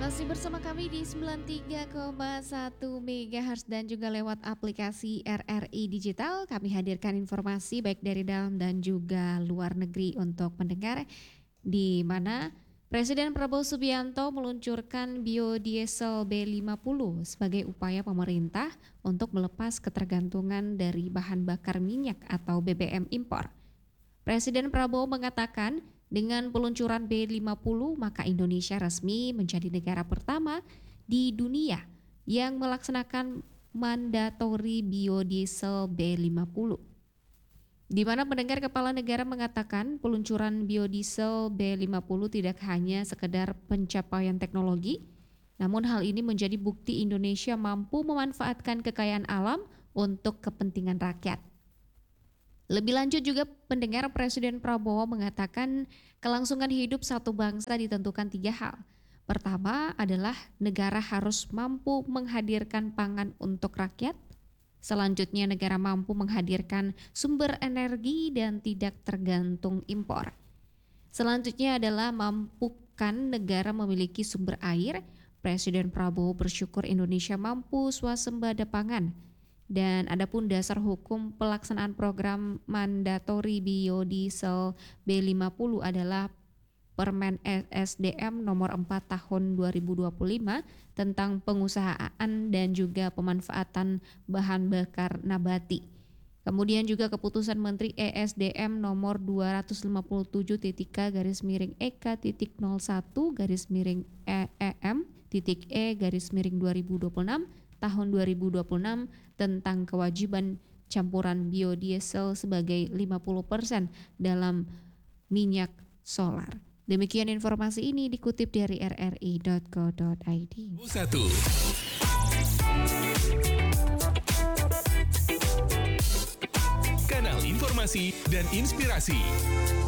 Masih bersama kami di 93,1 MHz dan juga lewat aplikasi RRI Digital. Kami hadirkan informasi baik dari dalam dan juga luar negeri untuk pendengar, di mana Presiden Prabowo Subianto meluncurkan biodiesel B50 sebagai upaya pemerintah untuk melepas ketergantungan dari bahan bakar minyak atau BBM impor. Presiden Prabowo mengatakan dengan peluncuran B50 maka Indonesia resmi menjadi negara pertama di dunia yang melaksanakan mandatori biodiesel B50. Di mana pendengar kepala negara mengatakan peluncuran biodiesel B50 tidak hanya sekedar pencapaian teknologi, namun hal ini menjadi bukti Indonesia mampu memanfaatkan kekayaan alam untuk kepentingan rakyat. Lebih lanjut juga pendengar Presiden Prabowo mengatakan kelangsungan hidup satu bangsa ditentukan 3 hal. Pertama adalah negara harus mampu menghadirkan pangan untuk rakyat. Selanjutnya negara mampu menghadirkan sumber energi dan tidak tergantung impor. Selanjutnya adalah mampukan negara memiliki sumber air. Presiden Prabowo bersyukur Indonesia mampu swasembada pangan. Dan adapun dasar hukum pelaksanaan program mandatori biodiesel B50 adalah Permen SDM nomor 4 tahun 2025 tentang pengusahaan dan juga pemanfaatan bahan bakar nabati. Kemudian juga keputusan Menteri ESDM nomor 257.k/EEM/E/2026 tahun 2026 tentang kewajiban campuran biodiesel sebagai 50% dalam minyak solar. Demikian informasi ini dikutip dari rri.co.id. 1. Kanal informasi dan inspirasi.